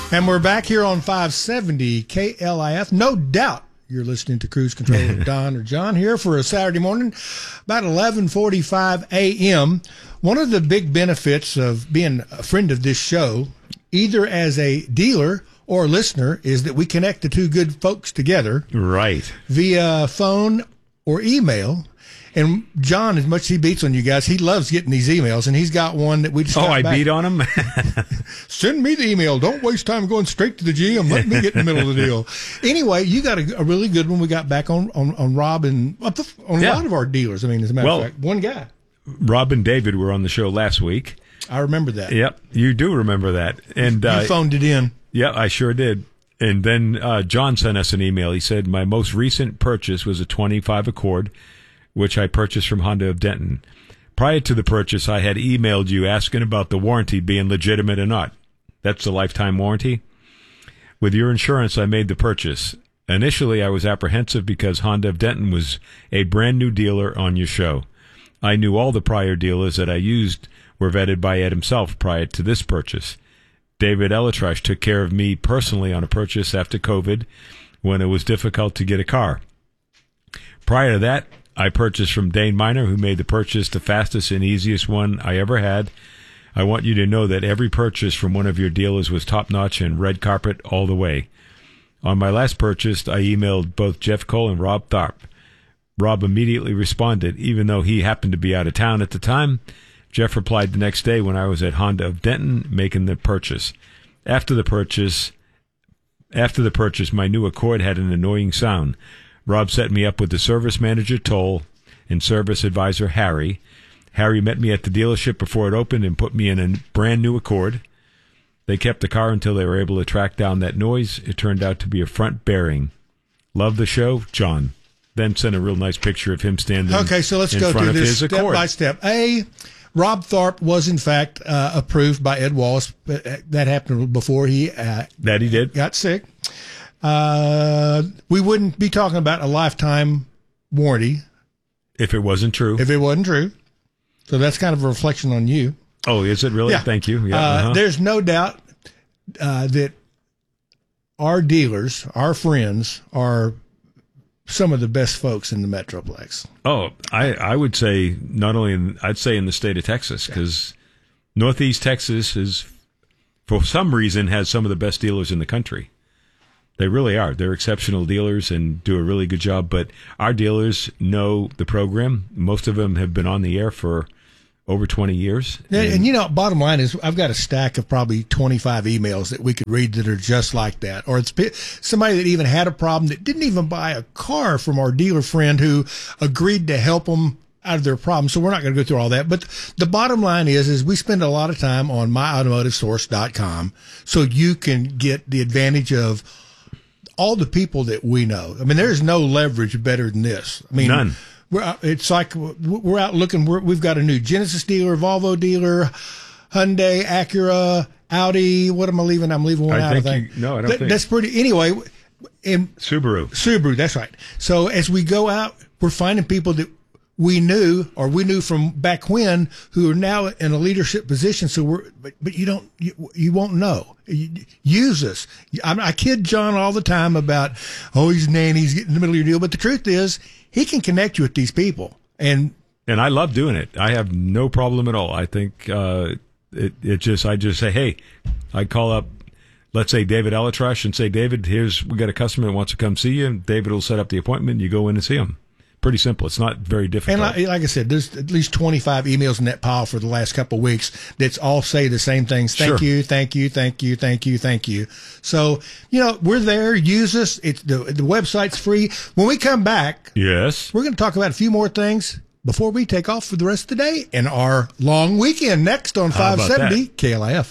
And we're back here on 570 KLIF. No doubt you're listening to Cruise Control with Don or John here for a Saturday morning, about 11:45 a.m. One of the big benefits of being a friend of this show, either as a dealer or listener, is that we connect the two good folks together. Right. Via phone or email. And John, as much as he beats on you guys, he loves getting these emails, and he's got one that we just got I back. beat on him? Send me the email. Don't waste time going straight to the GM. Let me get in the middle of the deal. Anyway, you got a really good one we got back on Rob and on a lot of our dealers. I mean, as a matter of fact, one guy. Rob and David were on the show last week. I remember that. Yep, you do remember that. And you phoned it in. Yeah, I sure did. And then John sent us an email. He said, my most recent purchase was a 25 Accord, which I purchased from Honda of Denton. Prior to the purchase, I had emailed you asking about the warranty being legitimate or not. That's the lifetime warranty. With your insurance, I made the purchase. Initially, I was apprehensive because Honda of Denton was a brand new dealer on your show. I knew all the prior dealers that I used were vetted by Ed himself prior to this purchase. David Elatrash took care of me personally on a purchase after COVID when it was difficult to get a car. Prior to that, I purchased from Dane Miner, who made the purchase the fastest and easiest one I ever had. I want you to know that every purchase from one of your dealers was top-notch and red carpet all the way. On my last purchase, I emailed both Jeff Cole and Rob Tharp. Rob immediately responded, even though he happened to be out of town at the time. Jeff replied the next day when I was at Honda of Denton making the purchase. After the purchase, my new Accord had an annoying sound. Rob set me up with the service manager, Toll, and service advisor, Harry. Harry met me at the dealership before it opened and put me in a brand new Accord. They kept the car until they were able to track down that noise. It turned out to be a front bearing. Love the show, John. Then sent a real nice picture of him standing so let's in go front through of this his step Accord. by step. Rob Tharp was, in fact, approved by Ed Wallace. That happened before he that he did. Got sick. We wouldn't be talking about a lifetime warranty if it wasn't true. So that's kind of a reflection on you. Oh, is it really? Yeah. Thank you. Yeah, There's no doubt that our dealers, our friends, are some of the best folks in the Metroplex. Oh, I would say not only I'd say in the state of Texas, because Northeast Texas is, for some reason, has some of the best dealers in the country. They really are. They're exceptional dealers and do a really good job. But our dealers know the program. Most of them have been on the air for over 20 years. And bottom line is I've got a stack of probably 25 emails that we could read that are just like that. Or it's somebody that even had a problem that didn't even buy a car from our dealer friend who agreed to help them out of their problem. So we're not going to go through all that. But the bottom line is we spend a lot of time on myautomotivesource.com so you can get the advantage of all the people that we know. I mean, there's no leverage better than this. I mean, none. It's like we're out looking. We've got a new Genesis dealer, Volvo dealer, Hyundai, Acura, Audi. What am I leaving? I'm leaving one out. I think. No, I don't think. That's pretty. Anyway, Subaru. That's right. So as we go out, we're finding people that we knew from back when who are now in a leadership position. So but you won't know. Use us. I kid John all the time about, he's nannies, get in the middle of your deal. But the truth is, he can connect you with these people. And I love doing it. I have no problem at all. I think, I just say, hey, I call up, let's say David Elatrash and say, David, we got a customer that wants to come see you. David will set up the appointment. You go in and see him. Pretty simple. It's not very difficult. And like I said, there's at least 25 emails in that pile for the last couple of weeks that all say the same things. Thank you, thank you, thank you, thank you, thank you. So, we're there. Use us. It's the website's free. When we come back, yes, we're going to talk about a few more things before we take off for the rest of the day and our long weekend next on 570 KLIF.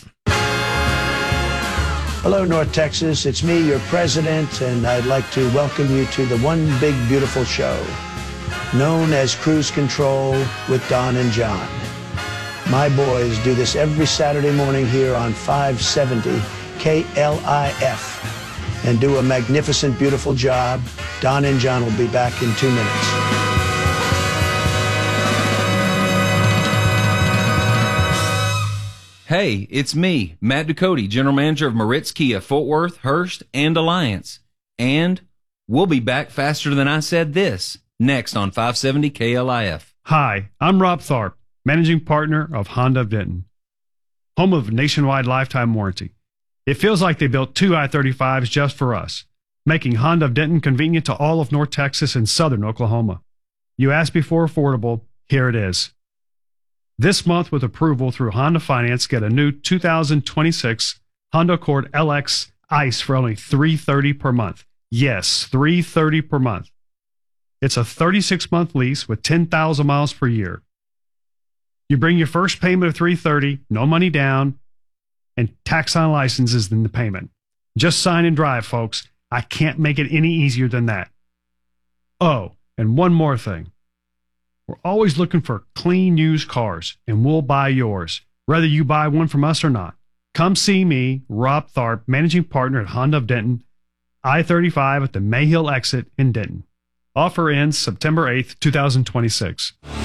Hello, North Texas. It's me, your president, and I'd like to welcome you to the one big, beautiful show known as Cruise Control with Don and John. My boys do this every Saturday morning here on 570 KLIF and do a magnificent, beautiful job. Don and John will be back in 2 minutes. Hey, it's me, Matt Ducote, General Manager of Moritz Kia, Fort Worth, Hurst, and Alliance. And we'll be back faster than I said this, next on 570 KLIF. Hi, I'm Rob Tharp, Managing Partner of Honda of Denton, home of nationwide lifetime warranty. It feels like they built two I-35s just for us, making Honda of Denton convenient to all of North Texas and southern Oklahoma. You asked me for affordable, here it is. This month, with approval through Honda Finance, get a new 2026 Honda Accord LX ICE for only $330 per month. Yes, $330 per month. It's a 36-month lease with 10,000 miles per year. You bring your first payment of $330, no money down, and tax on licenses in the payment. Just sign and drive, folks. I can't make it any easier than that. Oh, and one more thing. We're always looking for clean used cars, and we'll buy yours, whether you buy one from us or not. Come see me, Rob Tharp, Managing Partner at Honda of Denton, I-35 at the Mayhill exit in Denton. Offer ends September 8th, 2026.